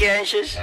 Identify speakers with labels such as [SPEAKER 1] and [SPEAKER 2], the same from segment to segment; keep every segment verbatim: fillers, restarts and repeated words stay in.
[SPEAKER 1] Kansas.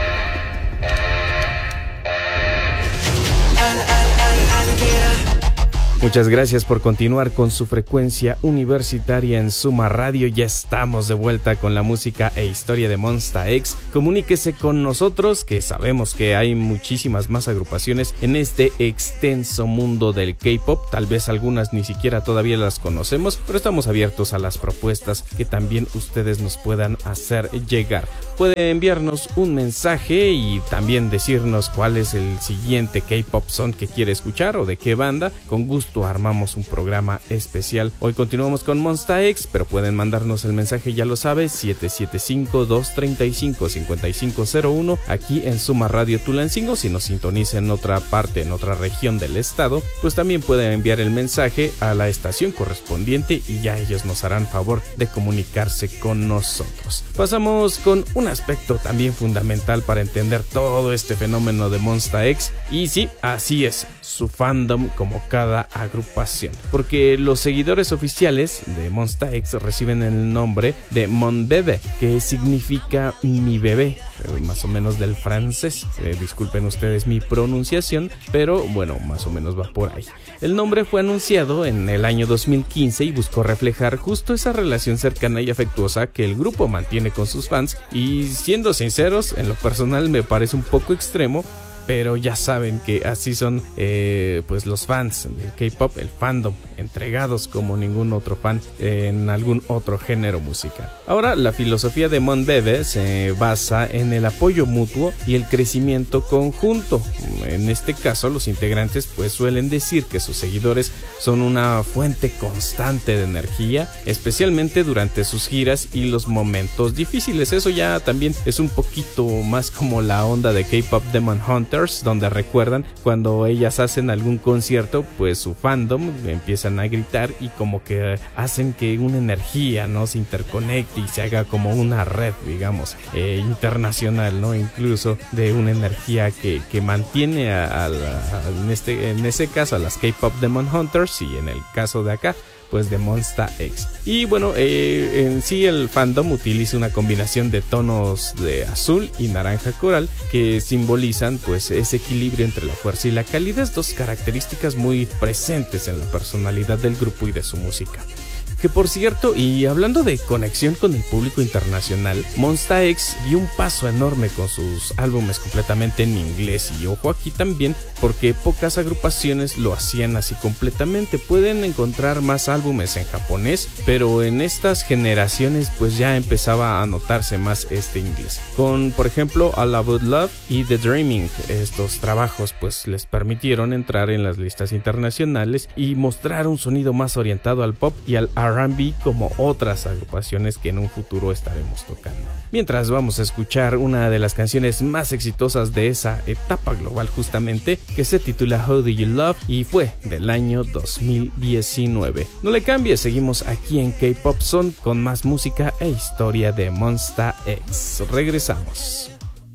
[SPEAKER 2] Muchas gracias por continuar con su frecuencia universitaria en Suma Radio. Ya estamos de vuelta con la música e historia de Monsta X. Comuníquese con nosotros, que sabemos que hay muchísimas más agrupaciones en este extenso mundo del K-pop. Tal vez algunas ni siquiera todavía las conocemos, pero estamos abiertos a las propuestas que también ustedes nos puedan hacer llegar. Puede enviarnos un mensaje y también decirnos cuál es el siguiente K-pop song que quiere escuchar o de qué banda. Con gusto armamos un programa especial. Hoy continuamos con Monsta X, pero pueden mandarnos el mensaje, ya lo sabes, siete siete cinco, dos tres cinco, cinco cinco cero uno aquí en Suma Radio Tulancingo. Si nos sintoniza en otra parte, en otra región del estado, pues también pueden enviar el mensaje a la estación correspondiente y ya ellos nos harán favor de comunicarse con nosotros. Pasamos con un aspecto también fundamental para entender todo este fenómeno de Monsta X, y sí, así es, su fandom como cada agrupación, porque los seguidores oficiales de Monsta X reciben el nombre de Mon Bébé, que significa mi bebé, más o menos del francés. Eh, disculpen ustedes mi pronunciación, pero bueno, más o menos va por ahí. El nombre fue anunciado en el año dos mil quince y buscó reflejar justo esa relación cercana y afectuosa que el grupo mantiene con sus fans, y siendo sinceros, en lo personal me parece un poco extremo, pero ya saben que así son eh, pues los fans del K-pop, el fandom, entregados como ningún otro fan en algún otro género musical. Ahora, la filosofía de Mon Bébé se basa en el apoyo mutuo y el crecimiento conjunto. En este caso, los integrantes pues suelen decir que sus seguidores son una fuente constante de energía, especialmente durante sus giras y los momentos difíciles. Eso ya también es un poquito más como la onda de K-pop Demon Hunter, donde recuerdan cuando ellas hacen algún concierto, pues su fandom empiezan a gritar y como que hacen que una energía, ¿no?, se interconecte y se haga como una red, digamos, eh, internacional, ¿no?, incluso de una energía que, que mantiene a, a, a, en, este, en ese caso a las K-pop Demon Hunters, y en el caso de acá pues de Monsta X. Y bueno, eh, en sí el fandom utiliza una combinación de tonos de azul y naranja coral que simbolizan pues ese equilibrio entre la fuerza y la calidez, dos características muy presentes en la personalidad del grupo y de su música. Que por cierto, y hablando de conexión con el público internacional, Monsta X dio un paso enorme con sus álbumes completamente en inglés, y ojo aquí también, porque pocas agrupaciones lo hacían así completamente. Pueden encontrar más álbumes en japonés, pero en estas generaciones pues ya empezaba a notarse más este inglés. Con por ejemplo All About Love y The Dreaming, estos trabajos pues les permitieron entrar en las listas internacionales y mostrar un sonido más orientado al pop y al R and B como otras agrupaciones que en un futuro estaremos tocando. Mientras vamos a escuchar una de las canciones más exitosas de esa etapa global justamente, que se titula How Do You Love y fue del año dos mil diecinueve. No le cambies, seguimos aquí en K-Pop Zone con más música e historia de Monsta X. Regresamos.